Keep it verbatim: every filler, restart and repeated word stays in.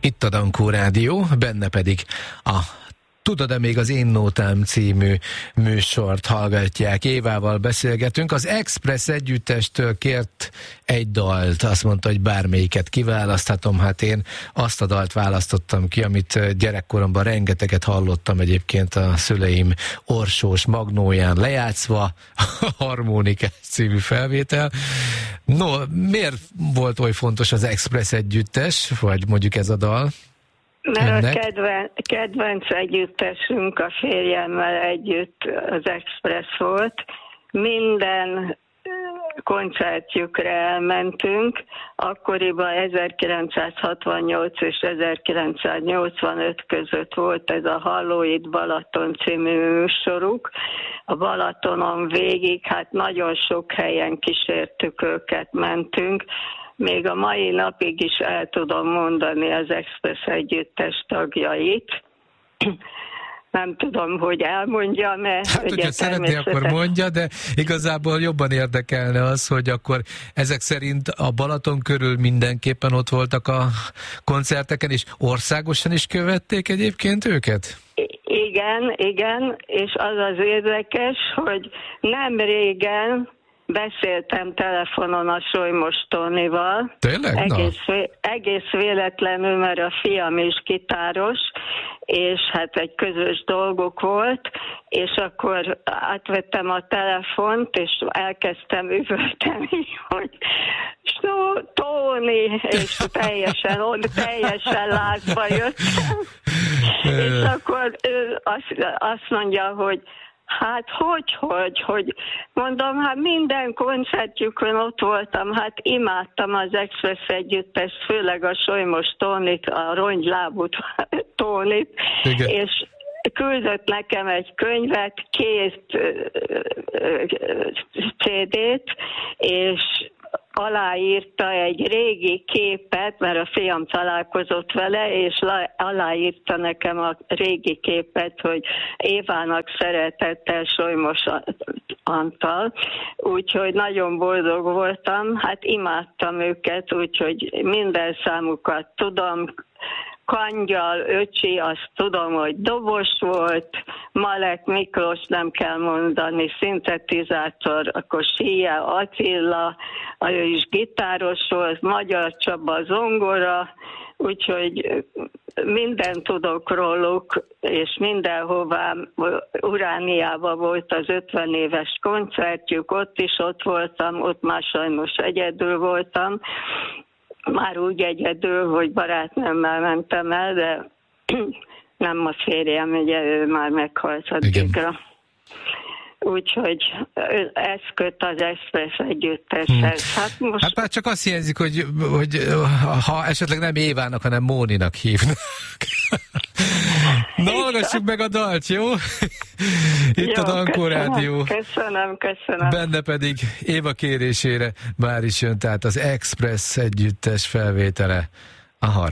Itt a Dankó Rádió, benne pedig a Tudod-e még az Én Nótám című műsort hallgatják. Évával beszélgetünk. Az Express együttestől kért egy dalt. Azt mondta, hogy bármelyiket kiválaszthatom. Hát én azt a dalt választottam ki, amit gyerekkoromban rengeteget hallottam egyébként a szüleim orsós magnóján lejátszva. Harmonikás című felvétel. No, miért volt oly fontos az Express együttes, vagy mondjuk ez a dal? Mert a kedven, kedvenc együttesünk a férjemmel együtt az Express volt. Minden koncertjükre elmentünk. Akkoriban ezerkilencszázhatvannyolc és ezerkilencszáznyolcvanöt között volt ez a Halló itt Balaton című műsoruk. A Balatonon végig, hát nagyon sok helyen kísértük őket, mentünk. Még a mai napig is el tudom mondani az Express együttes tagjait. Nem tudom, hogy elmondjam-e. Hát, hogyha szeretné, akkor mondja, de igazából jobban érdekelne az, hogy akkor ezek szerint a Balaton körül mindenképpen ott voltak a koncerteken, és országosan is követték egyébként őket? Igen, igen, és az az érdekes, hogy nem régen beszéltem telefonon a Solymos Tónival. Tényleg? Egész, egész véletlenül, mert a fiam is gitáros, és hát egy közös dolgok volt, és akkor átvettem a telefont, és elkezdtem üvölteni, hogy Tóni, és teljesen, teljesen lázba jöttem. És akkor ő azt, azt mondja, hogy hát hogy, hogy, hogy, mondom, hát minden koncertjükön ott voltam, hát imádtam az Express együttest, főleg a Solymos Tónit, a rongylábú Tónit, igen. És küldött nekem egy könyvet, két cé dét, és aláírta egy régi képet, mert a fiam találkozott vele, és aláírta nekem a régi képet, hogy Évának szeretettel Solymos Antal, úgyhogy nagyon boldog voltam, hát imádtam őket, úgyhogy minden számukat tudom. Kangyal, öcsi, azt tudom, hogy dobos volt, Malek Miklós, nem kell mondani, szintetizátor, akkor Síja Attila, ő is gitáros volt, Magyar Csaba zongora, úgyhogy mindent tudok róluk, és mindenhová, Urániában volt az ötven éves koncertjük, ott is ott voltam, ott már sajnos egyedül voltam, már úgy egyedül, hogy barátnőmmel mentem el, de nem a férjem, ugye ő már meghalt addigra. Úgyhogy ez köt az Express együtteshez. Hát, most... hát már csak azt jelzik, hogy, hogy ha esetleg nem Évának, hanem Móninak hívnak. Na, hallgassuk meg a dalt, jó? Itt jó, a Dankó Rádió. Köszönöm, köszönöm. Benne pedig Éva kérésére már is jön, tehát az Express együttes felvétele, a harmadik.